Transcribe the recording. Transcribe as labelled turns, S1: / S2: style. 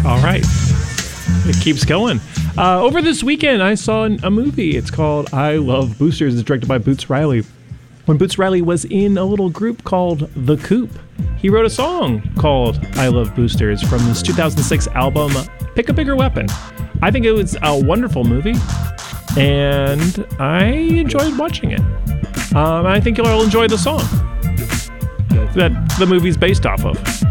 S1: All right. It keeps going. Over this weekend, I saw a movie. It's called I Love Boosters. It's directed by Boots Riley. When Boots Riley was in a little group called The Coop, he wrote a song called I Love Boosters from his 2006 album, Pick a Bigger Weapon. I think it was a wonderful movie, and I enjoyed watching it. I think you'll enjoy the song that the movie's based off of.